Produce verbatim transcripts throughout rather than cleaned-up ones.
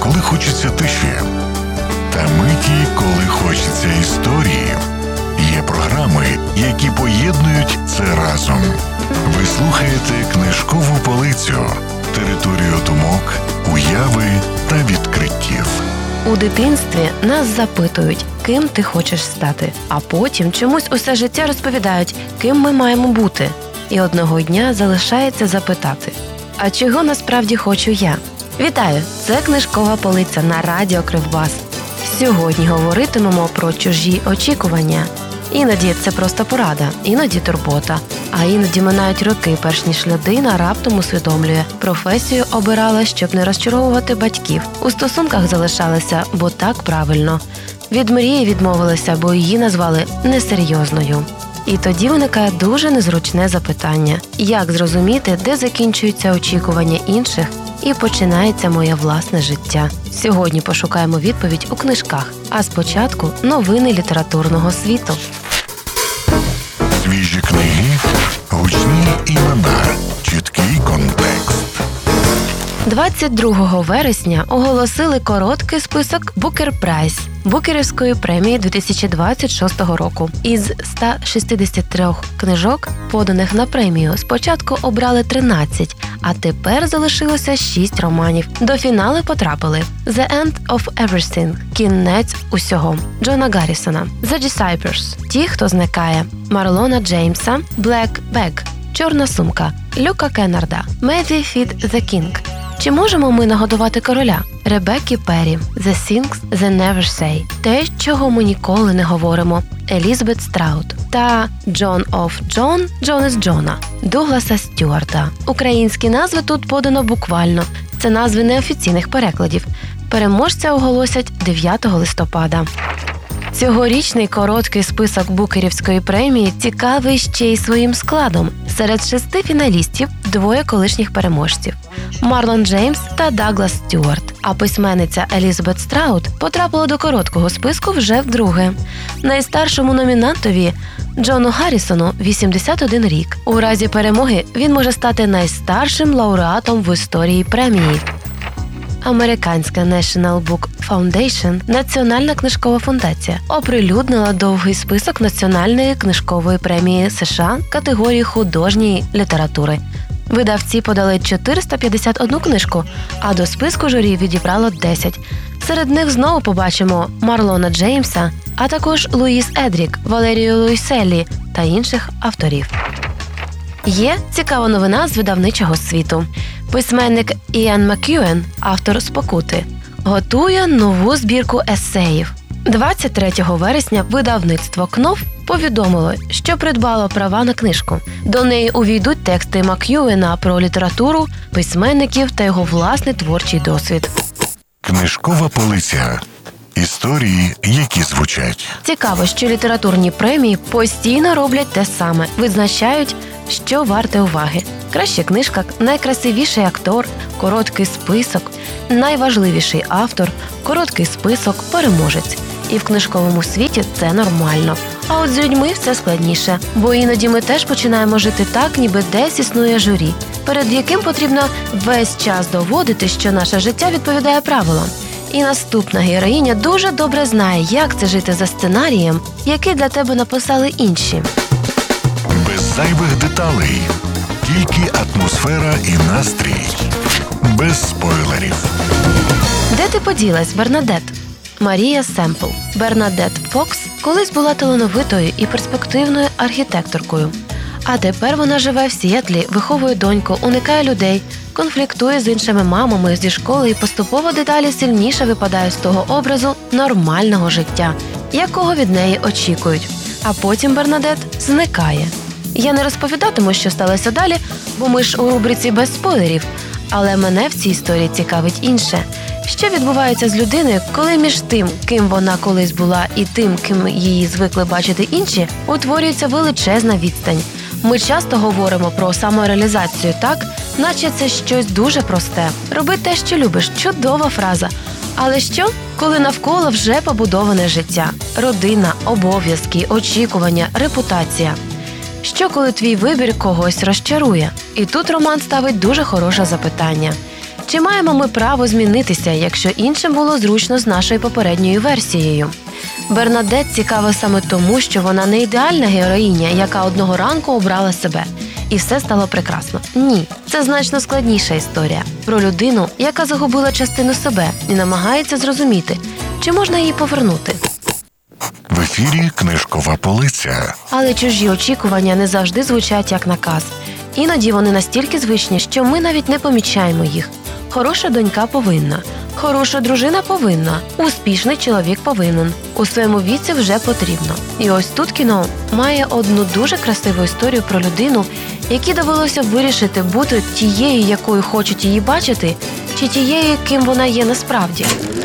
коли хочеться тиші, та миті, коли хочеться історії. Є програми, які поєднують це разом. Ви слухаєте «Книжкову полицю» – територію думок, уяви та відкриттів. У дитинстві нас запитують, ким ти хочеш стати, а потім чомусь усе життя розповідають, ким ми маємо бути. І одного дня залишається запитати, а чого насправді хочу я? Вітаю! Це «Книжкова полиця» на радіо Кривбас. Сьогодні говоритимемо про чужі очікування. Іноді це просто порада, іноді турбота, а іноді минають роки, перш ніж людина раптом усвідомлює. Професію обирала, щоб не розчаровувати батьків. У стосунках залишалася, бо так правильно. Від мрії відмовилася, бо її назвали несерйозною. І тоді виникає дуже незручне запитання. Як зрозуміти, де закінчуються очікування інших і починається моє власне життя? Сьогодні пошукаємо відповідь у книжках, а спочатку новини літературного світу. Свіжі книги, гучні імена, чіткий контекст. двадцять другого вересня оголосили короткий список Booker Prize – Букерівської премії дві тисячі двадцять шостого року. Із ста шістдесяти трьох книжок, поданих на премію, спочатку обрали тринадцять, а тепер залишилося шість романів. До фіналу потрапили «The End of Everything» – «Кінець усього» Джона Гаррісона, «The Disciples» – «Ті, хто зникає» Марлона Джеймса, «Black Bag» – «Чорна сумка» Люка Кеннарда, «May we feed the King» – «Чи можемо ми нагодувати короля» Ребекки Перрі, «The Things They Never Say» – «Те, чого ми ніколи не говоримо» Елізабет Страут та «John of John» Джон із Джона Дугласа Стюарта. Українські назви тут подано буквально. Це назви неофіційних перекладів. Переможця оголосять дев'ятого листопада. Цьогорічний короткий список Букерівської премії цікавий ще й своїм складом. Серед шести фіналістів – двоє колишніх переможців – Марлон Джеймс та Даглас Стюарт. А письменниця Елізабет Страут потрапила до короткого списку вже вдруге. Найстаршому номінантові – Джону Гаррісону – вісімдесят один рік. У разі перемоги він може стати найстаршим лауреатом в історії премії. Американська National Book Foundation, Національна книжкова фундація, оприлюднила довгий список Національної книжкової премії США категорії художньої літератури. Видавці подали чотириста п'ятдесят одну книжку, а до списку журі відібрало десять. Серед них знову побачимо Марлона Джеймса, а також Луїс Едрік, Валерію Луїселлі та інших авторів. Є цікава новина з видавничого світу. Письменник Іан Мак'юен, автор «Спокути», готує нову збірку есеїв. двадцять третього вересня видавництво КНОВ повідомило, що придбало права на книжку. До неї увійдуть тексти Мак'юена про літературу, письменників та його власний творчий досвід. Книжкова полиця. Історії, які звучать. Цікаво, що літературні премії постійно роблять те саме. Визначають, що варте уваги. Краща книжка, найкрасивіший актор, короткий список, найважливіший автор, короткий список, переможець. І в книжковому світі це нормально. А от з людьми все складніше, бо іноді ми теж починаємо жити так, ніби десь існує журі, перед яким потрібно весь час доводити, що наше життя відповідає правилам. І наступна героїня дуже добре знає, як це жити за сценарієм, який для тебе написали інші. Без зайвих деталей. Тільки атмосфера і настрій. Без спойлерів. Де ти поділась, Бернадет? Марія Семпл. Бернадет Фокс колись була талановитою і перспективною архітекторкою. А тепер вона живе в Сіетлі, виховує доньку, уникає людей, конфліктує з іншими мамами зі школи і поступово дедалі сильніше випадає з того образу нормального життя, якого від неї очікують. А потім Бернадет зникає. Я не розповідатиму, що сталося далі, бо ми ж у рубриці «Без спойлерів». Але мене в цій історії цікавить інше. Що відбувається з людиною, коли між тим, ким вона колись була, і тим, ким її звикли бачити інші, утворюється величезна відстань. Ми часто говоримо про самореалізацію так, наче це щось дуже просте. Роби те, що любиш – чудова фраза. Але що, коли навколо вже побудоване життя? Родина, обов'язки, очікування, репутація. Що, коли твій вибір когось розчарує? І тут роман ставить дуже хороше запитання. Чи маємо ми право змінитися, якщо іншим було зручно з нашою попередньою версією? Бернадет цікава саме тому, що вона не ідеальна героїня, яка одного ранку обрала себе. І все стало прекрасно. Ні, це значно складніша історія. Про людину, яка загубила частину себе і намагається зрозуміти, чи можна її повернути. В ефірі «Книжкова полиця». Але чужі очікування не завжди звучать як наказ. Іноді вони настільки звичні, що ми навіть не помічаємо їх. Хороша донька повинна. Хороша дружина повинна. Успішний чоловік повинен. У своєму віці вже потрібно. І ось тут кіно має одну дуже красиву історію про людину, якій довелося вирішити бути тією, якою хочуть її бачити, чи тією, ким вона є насправді.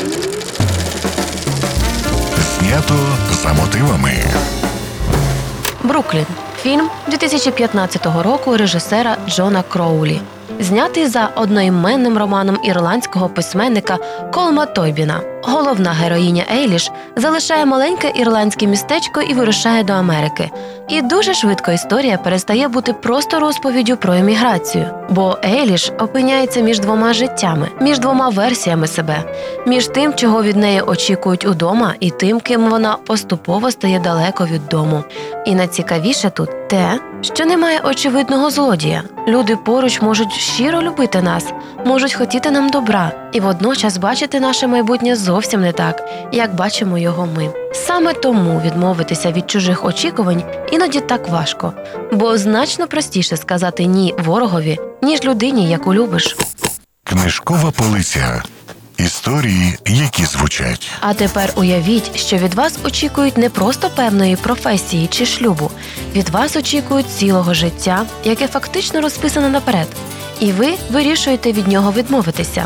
Знято за мотивами. «Бруклін» – фільм дві тисячі п'ятнадцятого року режисера Джона Кроулі. Знятий за одноіменним романом ірландського письменника Колма Тойбіна. Головна героїня Ейліш залишає маленьке ірландське містечко і вирушає до Америки. І дуже швидко історія перестає бути просто розповіддю про еміграцію. Бо Ейліш опиняється між двома життями, між двома версіями себе. Між тим, чого від неї очікують удома, і тим, ким вона поступово стає далеко від дому. І найцікавіше тут те, що немає очевидного злодія. Люди поруч можуть щиро любити нас, можуть хотіти нам добра і водночас бачити наше майбутнє зовсім не так, як бачимо його ми. Саме тому відмовитися від чужих очікувань іноді так важко, бо значно простіше сказати «ні» ворогові, ніж людині, яку любиш. «Книжкова полиця». Історії, які звучать. А тепер уявіть, що від вас очікують не просто певної професії чи шлюбу. Від вас очікують цілого життя, яке фактично розписано наперед. І ви вирішуєте від нього відмовитися.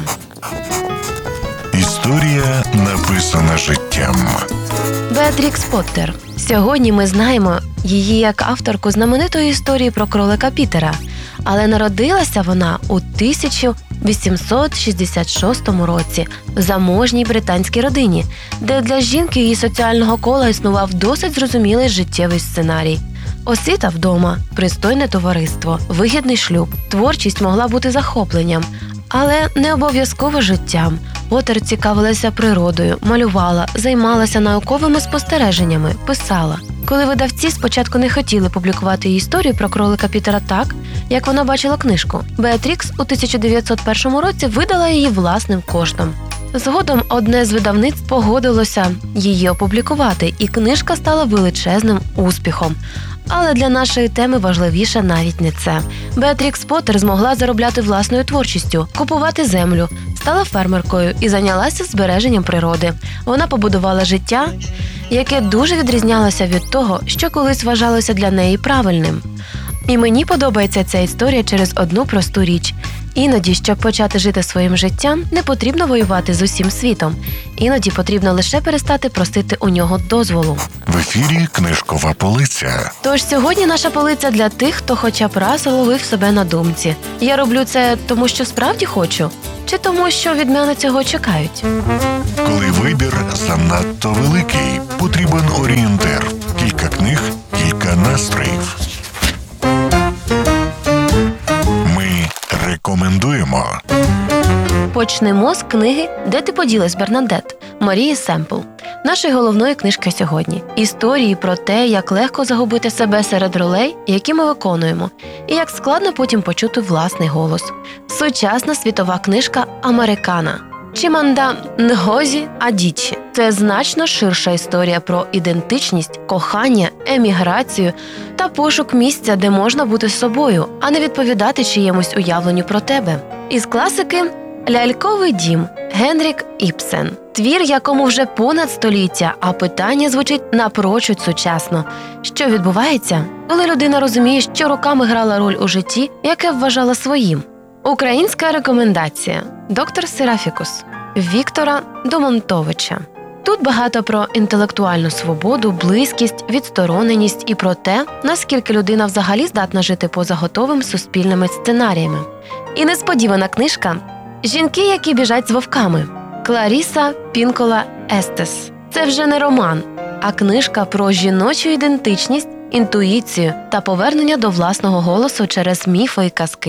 Історія, написана життям. Беатрікс Поттер. Сьогодні ми знаємо її як авторку знаменитої історії про кролика Пітера. Але народилася вона у тисяча вісімсот шістдесят шостому році в заможній британській родині, де для жінки її соціального кола існував досить зрозумілий життєвий сценарій. Освіта вдома, пристойне товариство, вигідний шлюб, творчість могла бути захопленням, але не обов'язково життям. Поттер цікавилася природою, малювала, займалася науковими спостереженнями, писала. Коли видавці спочатку не хотіли публікувати її історію про кролика Пітера так, як вона бачила книжку, Беатрікс у тисяча дев'ятсот першому році видала її власним коштом. Згодом одне з видавництв погодилося її опублікувати, і книжка стала величезним успіхом. Але для нашої теми важливіше навіть не це. Беатрікс Поттер змогла заробляти власною творчістю, купувати землю, стала фермеркою і зайнялася збереженням природи. Вона побудувала життя, яке дуже відрізнялося від того, що колись вважалося для неї правильним. І мені подобається ця історія через одну просту річ. Іноді, щоб почати жити своїм життям, не потрібно воювати з усім світом. Іноді потрібно лише перестати просити у нього дозволу. В ефірі «Книжкова полиця». Тож сьогодні наша полиця для тих, хто хоча б раз ловив себе на думці. Я роблю це тому, що справді хочу? Чи тому, що від мене цього чекають? Коли вибір занадто великий, потрібен орієнтир. Кілька книг, кілька настроїв. Ми рекомендуємо. Почнемо з книги «Де ти поділась, Бернадет» Марії Семпл, нашої головної книжки сьогодні. Історії про те, як легко загубити себе серед ролей, які ми виконуємо, і як складно потім почути власний голос. Сучасна світова книжка «Американа» Чімаманда Нгозі Адічі. Це значно ширша історія про ідентичність, кохання, еміграцію та пошук місця, де можна бути собою, а не відповідати чиємусь уявленню про тебе. Із класики «Ляльковий дім» Генрік Ібсен. Твір, якому вже понад століття, а питання звучить напрочуд сучасно. Що відбувається, коли людина розуміє, що роками грала роль у житті, яке вважала своїм? Українська рекомендація. Доктор Серафікус Віктора Домонтовича. Тут багато про інтелектуальну свободу, близькість, відстороненість і про те, наскільки людина взагалі здатна жити поза готовими суспільними сценаріями. І несподівана книжка «Жінки, які біжать з вовками» Кларіса Пінкола Естес. Це вже не роман, а книжка про жіночу ідентичність, інтуїцію та повернення до власного голосу через міфи і казки.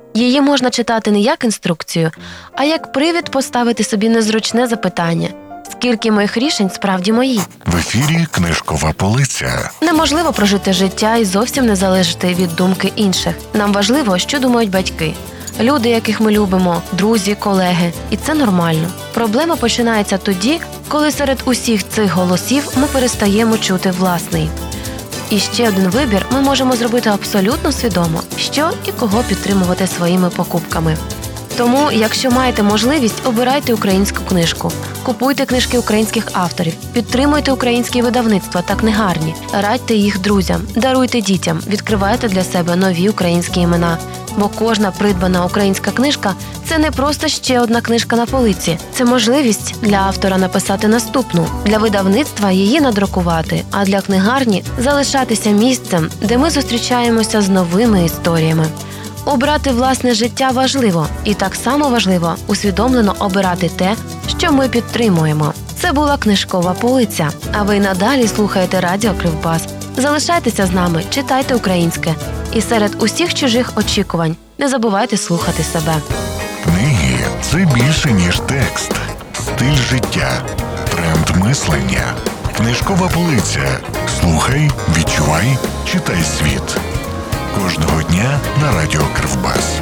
Її можна читати не як інструкцію, а як привід поставити собі незручне запитання – скільки моїх рішень справді мої? В ефірі «Книжкова полиця». Неможливо прожити життя і зовсім не залежати від думки інших. Нам важливо, що думають батьки, люди, яких ми любимо, друзі, колеги. І це нормально. Проблема починається тоді, коли серед усіх цих голосів ми перестаємо чути власний. І ще один вибір ми можемо зробити абсолютно свідомо, що і кого підтримувати своїми покупками. Тому, якщо маєте можливість, обирайте українську книжку, купуйте книжки українських авторів, підтримуйте українські видавництва та книгарні, радьте їх друзям, даруйте дітям, відкривайте для себе нові українські імена. Бо кожна придбана українська книжка – це не просто ще одна книжка на полиці. Це можливість для автора написати наступну, для видавництва її надрукувати, а для книгарні – залишатися місцем, де ми зустрічаємося з новими історіями. Обрати власне життя важливо, і так само важливо усвідомлено обирати те, що ми підтримуємо. Це була книжкова полиця, а ви надалі слухаєте Радіо Кривбас. Залишайтеся з нами, читайте українське. І серед усіх чужих очікувань не забувайте слухати себе. Книги – це більше, ніж текст. Стиль життя. Тренд мислення. Книжкова полиця. Слухай, відчувай, читай світ. Кожного дня на Радіо Кривбас.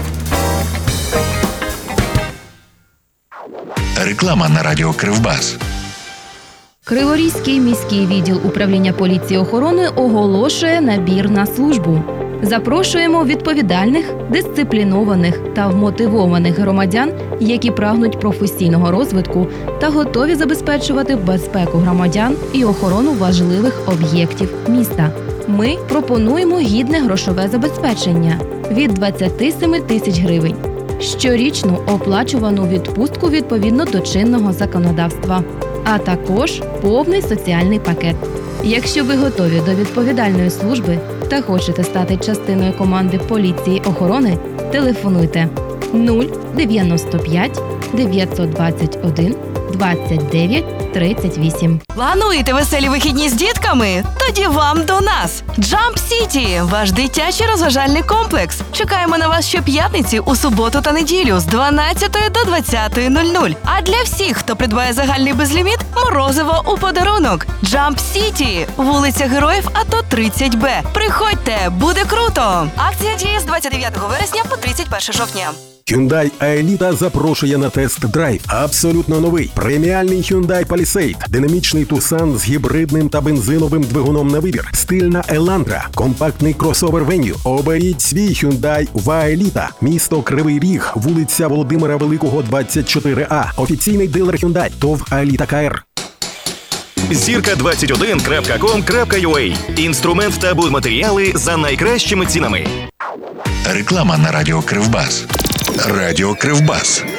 Реклама на Радіо Кривбас. Криворізький міський відділ управління поліції охорони оголошує набір на службу. Запрошуємо відповідальних, дисциплінованих та вмотивованих громадян, які прагнуть професійного розвитку та готові забезпечувати безпеку громадян і охорону важливих об'єктів міста. Ми пропонуємо гідне грошове забезпечення від двадцять сім тисяч гривень, щорічну оплачувану відпустку відповідно до чинного законодавства, а також повний соціальний пакет. Якщо ви готові до відповідальної служби та хочете стати частиною команди поліції охорони, телефонуйте нуль дев'яносто п'ять дев'ятсот двадцять один двадцять дев'ять тридцять вісім. Плануєте веселі вихідні з дітками? Тоді вам до нас! Jump City – ваш дитячий розважальний комплекс. Чекаємо на вас щоп'ятниці у суботу та неділю з дванадцятої до двадцятої нуль нуль. А для всіх, хто придбає загальний безліміт, морозиво у подарунок. Jump City – вулиця Героїв АТО тридцять Б. Приходьте, буде круто! Акція діє з двадцять дев'ятого вересня по тридцять перше жовтня. Hyundai Аеліта запрошує на тест-драйв. Абсолютно новий преміальний Hyundai Palisade, динамічний Tucson з гібридним та бензиновим двигуном на вибір, стильна Elantra, компактний кросовер Venue. Оберіть свій Hyundai в Аеліта. Місто Кривий Ріг, вулиця Володимира Великого, двадцять чотири А. Офіційний дилер Hyundai, ТОВ Аеліта КР. зірка двадцять один крапка ком крапка ю а. Інструмент та будматеріали за найкращими цінами. Реклама на Радіо Кривбас. Радіо Кривбас.